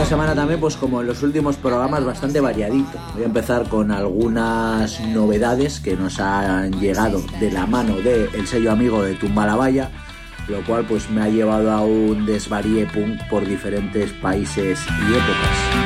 esta semana también, pues como en los últimos programas, bastante variadito. Voy a empezar con algunas novedades que nos han llegado de la mano del sello amigo de Tumbalabaya, lo cual pues me ha llevado a un desvaríe punk por diferentes países y épocas.